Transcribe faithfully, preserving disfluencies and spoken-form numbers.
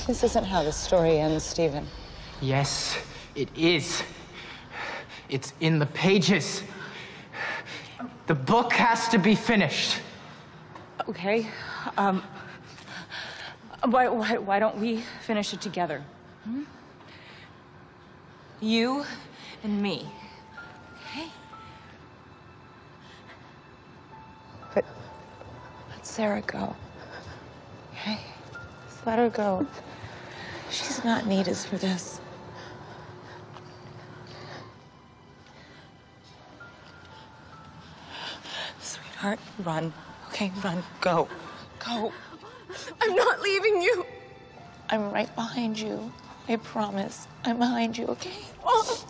This isn't how the story ends, Stephen. Yes, it is. It's in the pages. The book has to be finished. Okay. Um, why, why, why don't we finish it together? Hmm? You and me. Okay? But let Sarah go. Okay? Just let her go. She's not needed for this. Sweetheart, run. Okay, run. Go. Go. I'm not leaving you. I'm right behind you. I promise. I'm behind you, okay? Oh.